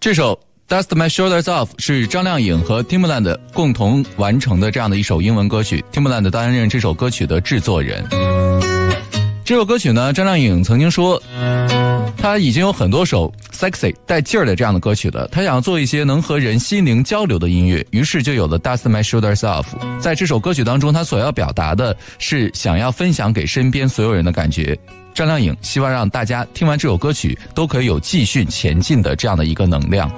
这首 Dust My Shoulders Off 是张靓颖和 Timbaland 共同完成的这样的一首英文歌曲， Timbaland 担任这首歌曲的制作人。这首歌曲呢，张靓颖曾经说她已经有很多首 sexy 带劲儿的这样的歌曲了，她想要做一些能和人心灵交流的音乐，于是就有了 Dust My Shoulders Off。 在这首歌曲当中，她所要表达的是想要分享给身边所有人的感觉。张靓颖希望让大家听完这首歌曲都可以有继续前进的这样的一个能量。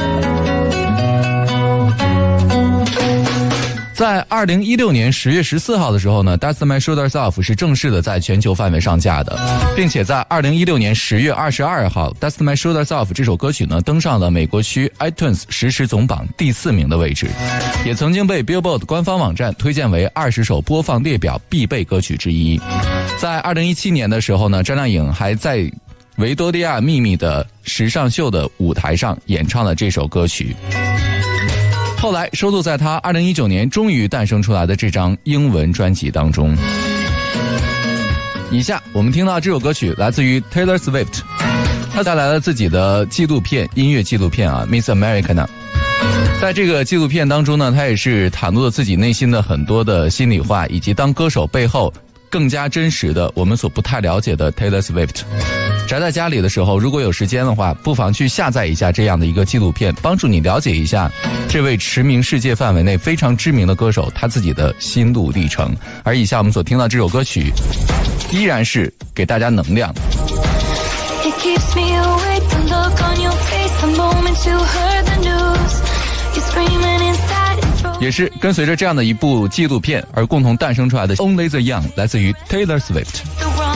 在2016年10月14号的时候呢， Dust My Shoulders Off 是正式的在全球范围上架的，并且在2016年10月22号 Dust My Shoulders Off 这首歌曲呢登上了美国区 iTunes 实时总榜第4名的位置，也曾经被 Billboard 官方网站推荐为20首播放列表必备歌曲之一。在2017年的时候呢，张靓颖还在维多利亚秘密的时尚秀的舞台上演唱了这首歌曲，后来收录在他2019年终于诞生出来的这张英文专辑当中。以下我们听到这首歌曲来自于 Taylor Swift， 他带来了自己的纪录片，音乐纪录片啊 Miss Americana。 在这个纪录片当中呢，他也是袒露了自己内心的很多的心里话，以及当歌手背后更加真实的我们所不太了解的 Taylor Swift。宅在家里的时候，如果有时间的话，不妨去下载一下这样的一个纪录片，帮助你了解一下这位驰名世界范围内非常知名的歌手他自己的心路历程。而以下我们所听到这首歌曲依然是给大家能量，也是跟随着这样的一部纪录片而共同诞生出来的 Only the Young， 来自于 Taylor Swift。